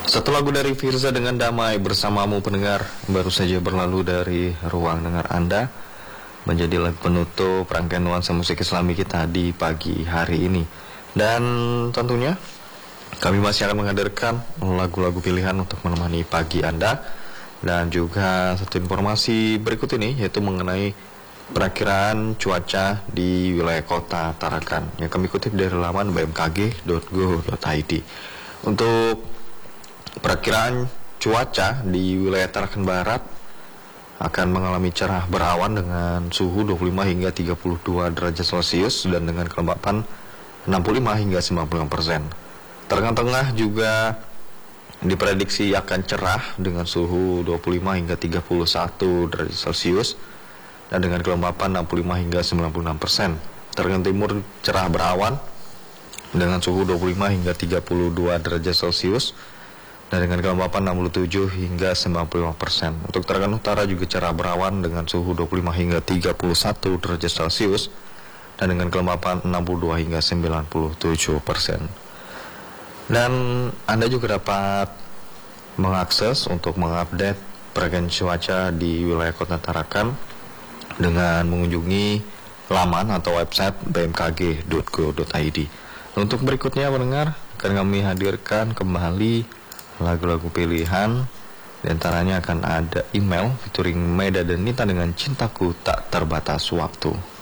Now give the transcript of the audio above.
Satu lagu dari Firza dengan Damai bersamamu pendengar baru saja berlalu dari ruang dengar Anda, menjadi lagu penutup rangkaian nuansa musik Islami kita di pagi hari ini. Dan tentunya kami masih akan menghadirkan lagu-lagu pilihan untuk menemani pagi Anda. Dan juga satu informasi berikut ini, yaitu mengenai perakiraan cuaca di wilayah kota Tarakan yang kami kutip dari laman bmkg.go.id. Untuk perakiraan cuaca di wilayah Tarakan Barat akan mengalami cerah berawan dengan suhu 25 hingga 32 derajat Celcius dan dengan kelembapan 65 hingga 90%. Tarakan Tengah juga diprediksi akan cerah dengan suhu 25 hingga 31 derajat Celcius dan dengan kelembapan 65 hingga 96%. Tarakan Timur cerah berawan dengan suhu 25 hingga 32 derajat Celcius dan dengan kelembapan 67 hingga 95%. Untuk Tarakan Utara juga cerah berawan dengan suhu 25 hingga 31 derajat Celcius dan dengan kelembapan 62 hingga 97%. Dan Anda juga dapat mengakses untuk mengupdate perakiraan cuaca di wilayah kota Tarakan dengan mengunjungi laman atau website bmkg.go.id. Untuk berikutnya pendengar, akan kami hadirkan kembali lagu-lagu pilihan. Di antaranya akan ada email featuring Meda dan Nita dengan Cintaku Tak Terbatas Waktu.